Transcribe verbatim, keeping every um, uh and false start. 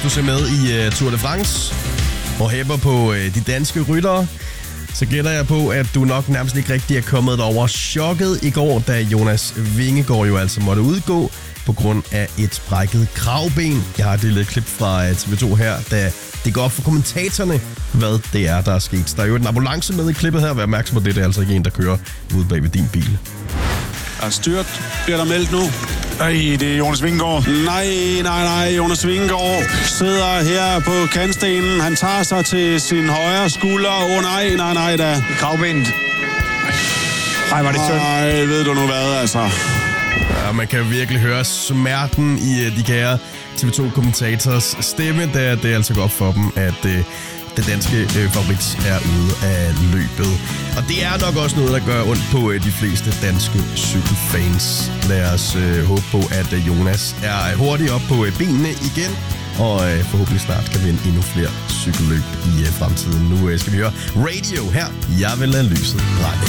du ser med i uh, Tour de France og hæpper på uh, de danske ryttere, så gætter jeg på, at du nok nærmest ikke rigtig er kommet over chokket i går, da Jonas Vingegaard jo altså måtte udgå på grund af et brækket kravben. Jeg har et lille klip fra T V to her, da det går op for kommentatorerne, hvad det er, der er sket. Der er jo en ambulance med i klippet her. Vær opmærksom på det, det er altså ikke en, der kører ude bag ved din bil. Er styrt bliver der meldt nu. Ej, det er Jonas Vingegaard. Nej, nej, nej. Jonas Vingegaard sidder her på kantstenen. Han tager sig til sin højre skulder. Åh oh, nej, nej, nej da. Kravbenet. Ej, var det synd. Nej, ved du nu hvad, altså. Ja, man kan virkelig høre smerten i de kære T V to-kommentators stemme, da det altså går op for dem, at øh, det danske øh, favorit er ude af løbet. Og det er nok også noget, der gør ondt på øh, de fleste danske cykelfans. Lad os øh, håbe på, at øh, Jonas er hurtigt op på øh, benene igen, og øh, forhåbentlig snart kan vinde endnu flere cykelløb i øh, fremtiden. Nu øh, skal vi høre Radio her. Jeg vil lade lyset brænde.